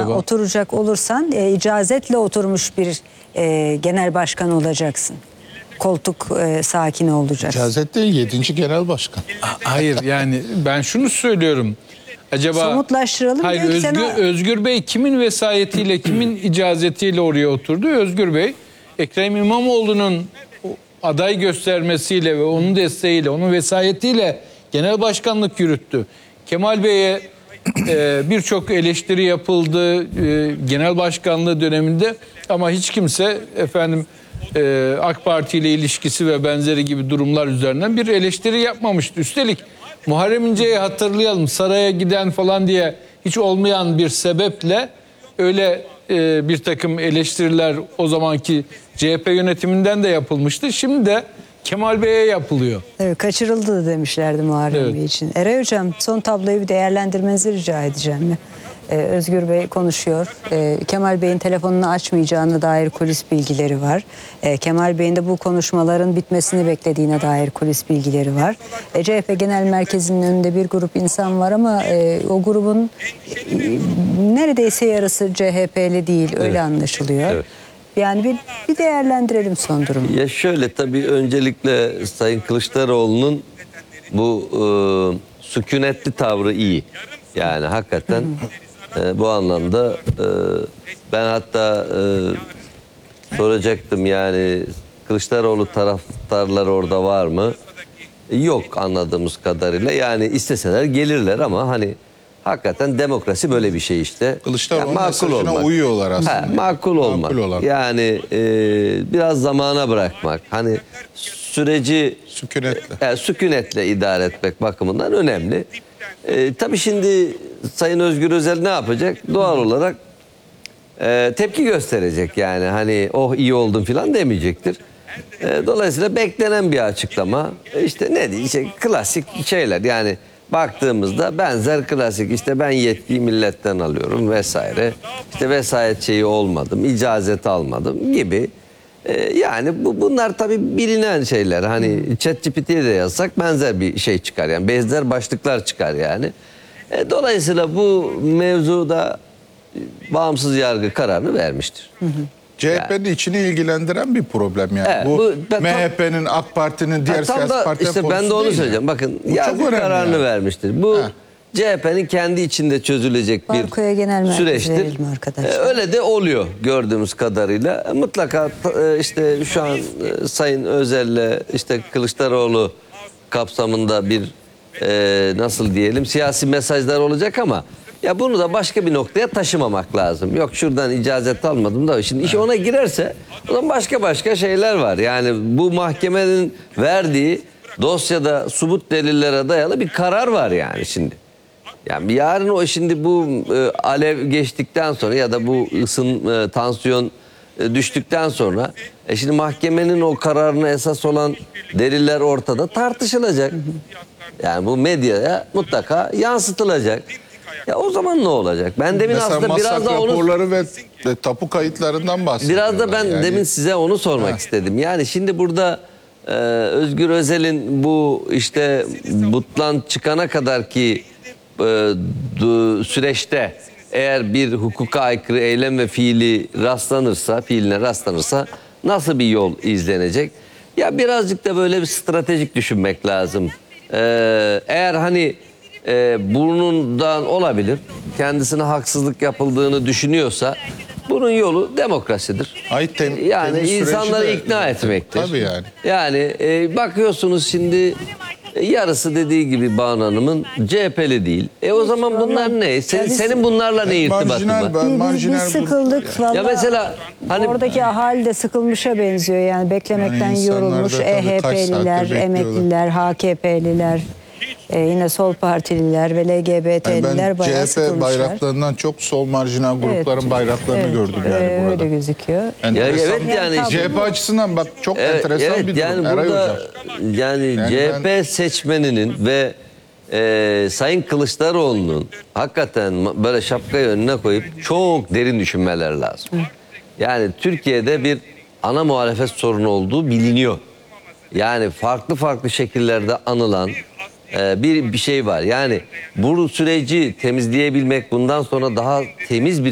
acaba? oturacak olursan icazetle oturmuş bir genel başkan olacaksın. Koltuk sakini olacak. İcazet değil, 7. genel başkan. Hayır, yani ben şunu söylüyorum. Acaba Somutlaştıralım. hayır, Özgür Bey kimin vesayetiyle, kimin icazetiyle oraya oturdu? Özgür Bey, Ekrem İmamoğlu'nun aday göstermesiyle ve onun desteğiyle, onun vesayetiyle genel başkanlık yürüttü. Kemal Bey'e birçok eleştiri yapıldı genel başkanlığı döneminde, ama hiç kimse AK Parti ile ilişkisi ve benzeri gibi durumlar üzerinden bir eleştiri yapmamıştı. Üstelik Muharrem İnce'yi hatırlayalım, saraya giden falan diye hiç olmayan bir sebeple öyle bir takım eleştiriler o zamanki CHP yönetiminden de yapılmıştı. Şimdi de Kemal Bey'e yapılıyor. Evet, kaçırıldı demişlerdi Muharrem Bey için. Eray Hocam, son tabloyu bir değerlendirmenizi rica edeceğim. Özgür Bey konuşuyor. Kemal Bey'in telefonunu açmayacağına dair kulis bilgileri var. Kemal Bey'in de bu konuşmaların bitmesini beklediğine dair kulis bilgileri var. CHP Genel Merkezi'nin önünde bir grup insan var ama o grubun neredeyse yarısı CHP'li değil, öyle anlaşılıyor. Evet. Yani bir değerlendirelim son durumu. Ya şöyle, tabii öncelikle Sayın Kılıçdaroğlu'nun bu sükunetli tavrı iyi. Yani hakikaten bu anlamda ben hatta soracaktım, yani Kılıçdaroğlu taraftarları orada var mı? Yok anladığımız kadarıyla. Yani isteseler gelirler ama hani hakikaten demokrasi böyle bir şey işte. Kılıçdaroğlu mesajına uyuyorlar aslında. Makul olmak. Yani biraz zamana bırakmak. Hani süreci sükunetle idare etmek bakımından önemli. Tabii şimdi Sayın Özgür Özel ne yapacak? Doğal olarak tepki gösterecek, yani hani oh iyi oldum falan demeyecektir. Dolayısıyla beklenen bir açıklama. İşte ne diyecek? Klasik şeyler, yani baktığımızda benzer klasik, işte ben yetkiyi milletten alıyorum vesaire. İşte vesayet şeyi olmadım, icazet almadım gibi. Yani bunlar tabii bilinen şeyler. Hani ChatGPT'ye de yazsak benzer bir şey çıkar, yani benzer başlıklar çıkar yani. Dolayısıyla bu mevzuda bağımsız yargı kararını vermiştir. CHP'nin içini ilgilendiren bir problem yani. Evet, bu MHP'nin, AK Parti'nin, diğer siyasi partilerin işte ben de onu söyleyeceğim. Yani. Bakın yargı kararını vermiştir. Bu CHP'nin kendi içinde çözülecek bir süreçtir. Öyle de oluyor gördüğümüz kadarıyla. Mutlaka işte şu an Sayın Özel'le işte Kılıçdaroğlu kapsamında bir nasıl diyelim siyasi mesajlar olacak ama ya bunu da başka bir noktaya taşımamak lazım. Yok şuradan icazet almadım da, şimdi iş ona girerse o zaman başka şeyler var. Yani bu mahkemenin verdiği dosyada subut delillere dayalı bir karar var yani şimdi. Yani yarın o şimdi bu alev geçtikten sonra ya da bu tansiyon düştükten sonra şimdi mahkemenin o kararına esas olan deliller ortada tartışılacak. Yani bu medyaya mutlaka yansıtılacak. Ya o zaman ne olacak? Ben demin mesela aslında biraz da raporları ve tapu kayıtlarından bahsediyorum. Biraz da ben yani demin size onu sormak istedim. Yani şimdi burada Özgür Özel'in bu işte butlan çıkana kadar ki süreçte eğer bir hukuka aykırı eylem ve fiiline rastlanırsa nasıl bir yol izlenecek? Ya birazcık da böyle bir stratejik düşünmek lazım. Eğer hani burnundan olabilir, kendisine haksızlık yapıldığını düşünüyorsa bunun yolu demokrasidir. Yani insanları ikna etmektir. Tabii yani. Yani bakıyorsunuz şimdi yarısı dediği gibi Banu Hanım'ın CHP'li değil. O zaman bunlar ne? Senin bunlarla ne irtibatın var? Biz sıkıldık vallahi. Ya mesela hani oradaki ahali de sıkılmışa benziyor yani, beklemekten yani yorulmuş. EHP'liler, emekliler, HKP'liler, yine sol partililer ve LGBT'liler bayağı sıkılmışlar. CHP bayraklarından çok sol marjinal grupların bayraklarını gördüm yani burada. Öyle gözüküyor. Evet yani CHP açısından bak çok enteresan bir durum. Yani burada yani CHP seçmeninin ve Sayın Kılıçdaroğlu'nun hakikaten böyle şapkayı önüne koyup çok derin düşünmeler lazım. Yani Türkiye'de bir ana muhalefet sorunu olduğu biliniyor. Yani farklı şekillerde anılan bir şey var. Yani bu süreci temizleyebilmek, bundan sonra daha temiz bir